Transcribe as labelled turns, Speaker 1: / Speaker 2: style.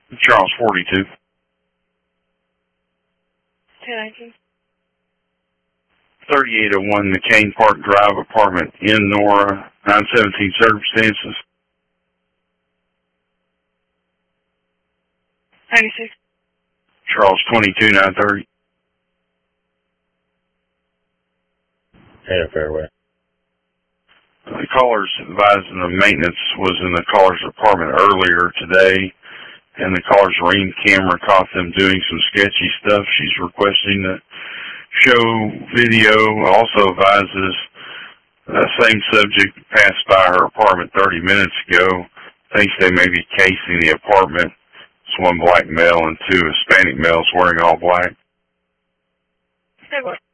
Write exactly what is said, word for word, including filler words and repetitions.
Speaker 1: Charles forty-two.
Speaker 2: ten nineteen.
Speaker 1: thirty-eight oh one McCain Park Drive, apartment in Nora, nine seventeen circumstances.
Speaker 2: ninety-six.
Speaker 1: Charles twenty-two nine thirty.
Speaker 3: Hannah Fairway.
Speaker 1: The caller's advising the maintenance was in the caller's apartment earlier today, and the caller's Ring camera caught them doing some sketchy stuff. She's requesting that show video. Also advises the same subject passed by her apartment thirty minutes ago. Thinks they may be casing the apartment. It's one black male and two Hispanic males wearing all black.
Speaker 2: Hey, what?